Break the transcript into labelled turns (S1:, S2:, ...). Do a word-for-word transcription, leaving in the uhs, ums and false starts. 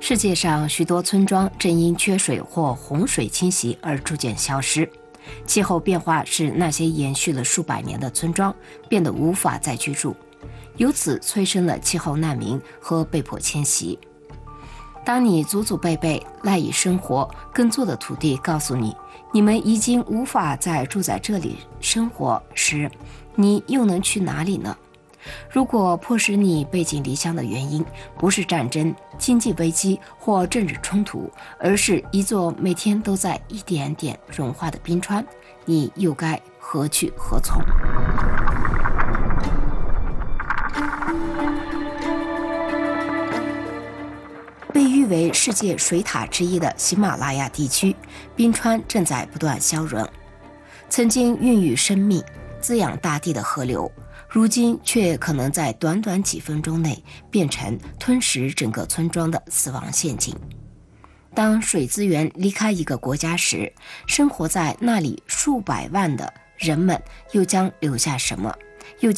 S1: 世界上许多村庄正因缺水或洪水侵袭而逐渐消失。气候变化使那些延续了数百年的村庄变得无法再居住，由此催生了气候难民和被迫迁徙。当你祖祖辈辈赖以生活耕作的土地告诉你，你们已经无法再住在这里生活时，你又能去哪里呢？如果迫使你背井离乡的原因不是战争、经济危机或政治冲突，而是一座每天都在一点点融化的冰川，你又该何去何从？被誉为世界水塔之一的喜马拉雅地区，冰川正在不断消融。曾经孕育生命、滋养大地的河流，如今却可能在短短几分钟内变成吞噬整个村庄的死亡陷阱。当水资源离开一个国家时，生活在那里数百万的人们又将留下什么？